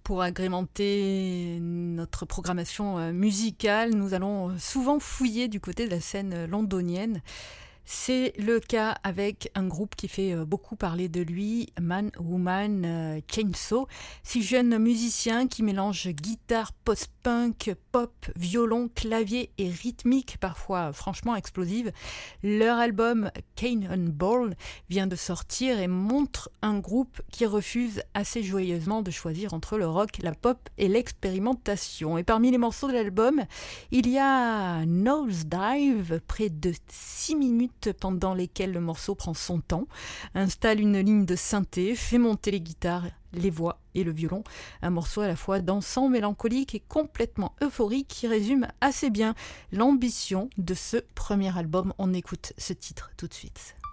Pour agrémenter notre programmation musicale, nous allons souvent fouiller du côté de la scène londonienne. C'est le cas avec un groupe qui fait beaucoup parler de lui, Man Woman Chainsaw. 6 jeunes musiciens qui mélangent guitare, post-punk, pop, violon, clavier et rythmique, parfois franchement explosive. Leur album Cannonball vient de sortir et montre un groupe qui refuse assez joyeusement de choisir entre le rock, la pop et l'expérimentation. Et parmi les morceaux de l'album, il y a Nosedive, près de 6 minutes pendant lesquelles le morceau prend son temps, installe une ligne de synthé, fait monter les guitares, les voix et le violon. Un morceau à la fois dansant, mélancolique et complètement euphorique qui résume assez bien l'ambition de ce premier album. On écoute ce titre tout de suite.